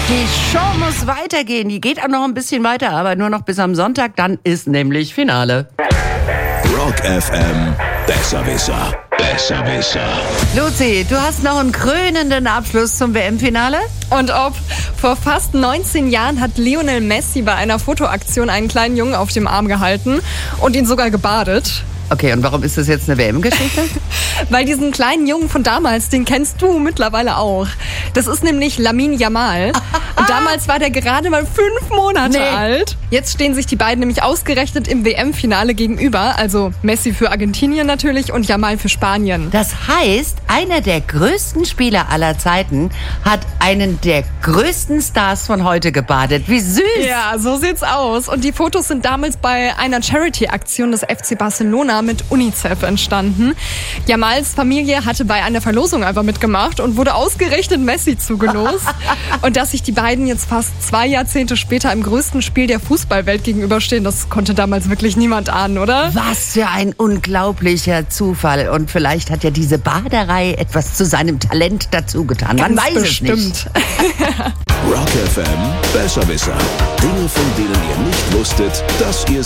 Die Show muss weitergehen. Die geht auch noch ein bisschen weiter, aber nur noch bis am Sonntag. Dann ist nämlich Finale. Rock FM, Besserwisser. Besserwisser. Luzi, du hast noch einen krönenden Abschluss zum WM-Finale? Und ob. Vor fast 19 Jahren hat Lionel Messi bei einer Fotoaktion einen kleinen Jungen auf dem Arm gehalten und ihn sogar gebadet. Okay, und warum ist das jetzt eine WM-Geschichte? Weil diesen kleinen Jungen von damals, den kennst du mittlerweile auch. Das ist nämlich Lamine Yamal. Und damals war der gerade mal 5 Monate alt. Jetzt stehen sich die beiden nämlich ausgerechnet im WM-Finale gegenüber. Also Messi für Argentinien natürlich und Yamal für Spanien. Das heißt, einer der größten Spieler aller Zeiten hat einen der größten Stars von heute gebadet. Wie süß! Ja, so sieht's aus. Und die Fotos sind damals bei einer Charity-Aktion des FC Barcelona mit UNICEF entstanden. Yamals Familie hatte bei einer Verlosung einfach mitgemacht und wurde ausgerechnet Messi zugelost. Und dass sich die beiden jetzt fast 2 Jahrzehnte später im größten Spiel der Fußballwelt gegenüberstehen, das konnte damals wirklich niemand ahnen, oder? Was für ein unglaublicher Zufall. Und vielleicht hat ja diese Baderei etwas zu seinem Talent dazugetan. Man weiß bestimmt. es nicht. Rock FM, Besserwisser. Dinge, von denen ihr nicht wusstet, dass ihr